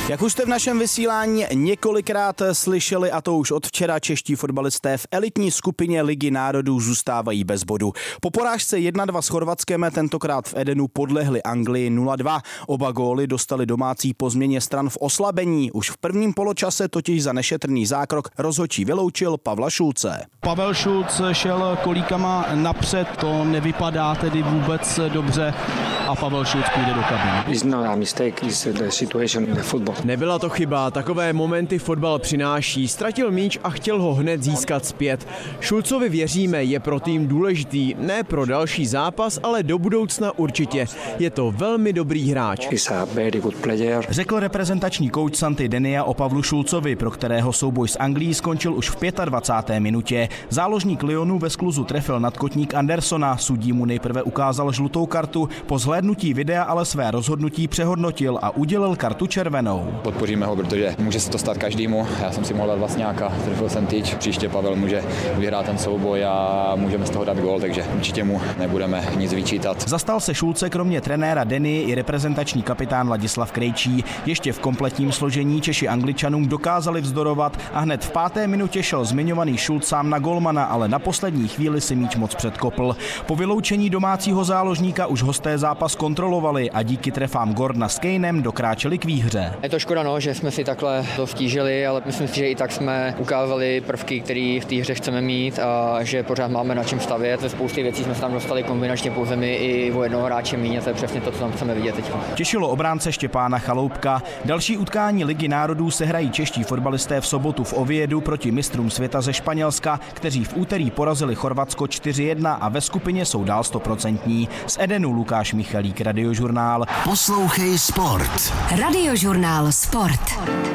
Jak už jste v našem vysílání několikrát slyšeli, a to už od včera, čeští fotbalisté v elitní skupině Ligy národů zůstávají bez bodu. Po porážce 1-2 s Chorvatskem tentokrát v Edenu podlehli Anglii 0-2. Oba góly dostali domácí po změně stran v oslabení. Už v prvním poločase totiž za nešetrný zákrok rozhodčí vyloučil Pavla Šulce. Pavel Šulc šel kolíkama napřed, to nevypadá tedy vůbec dobře a Pavel Šulc půjde do kabiny. Nebyla to chyba, takové momenty fotbal přináší. Ztratil míč a chtěl ho hned získat zpět. Šulcovi věříme, je pro tým důležitý, ne pro další zápas, ale do budoucna určitě. Je to velmi dobrý hráč. Řekl reprezentační kouč Santi Denia o Pavlu Šulcovi, pro kterého souboj s Anglií skončil už v 25. minutě. Záložník Lyonu ve skluzu trefil nadkotník Andersona, sudí mu nejprve ukázal žlutou kartu, po zhlédnutí videa ale své rozhodnutí přehodnotil a udělil kartu červenou. Podpoříme ho, protože může se to stát každému. Já jsem si mohl dát Vlastňáka, trefil jsem tyč. Příště Pavel může vyhrát ten souboj a můžeme z toho dát gól, takže určitě mu nebudeme nic vyčítat. Zastal se Šulce kromě trenéra Deny i reprezentační kapitán Ladislav Krejčí. Ještě v kompletním složení Češi Angličanům dokázali vzdorovat a hned v 5. minutě šel zmiňovaný Šulc sám na golmana, ale na poslední chvíli si míč moc předkopl. Po vyloučení domácího záložníka už hosté zápas kontrolovali a díky trefám Gordona s Kanem dokráčeli k výhře. Je to škoda, že jsme si takhle to stížili, ale myslím si, že i tak jsme ukázali prvky, které v té hře chceme mít a že pořád máme na čem stavět. Ze spousty věcí jsme se tam dostali kombinačně pouze my i o jednoho hráče míň, to je přesně to, co tam chceme vidět teď. Těšilo obránce Štěpána Chaloupka. Další utkání Ligy národů sehrají čeští fotbalisté v sobotu v Oviedu proti mistrům světa ze Španělska, kteří v úterý porazili Chorvatsko 4-1 a ve skupině jsou dál 100%. Z Edenu Lukáš Michalík, Radiožurnál. Poslouchej sport. Radiožurnál Sport.